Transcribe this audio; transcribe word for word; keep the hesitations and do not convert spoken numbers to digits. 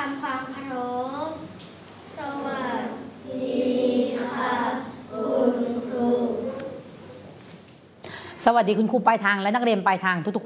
ำความเคารพสวัสดีค่ะคุณครูสวัสดีคุณครูปลายทางและนักเรียนปลายทางทุกๆ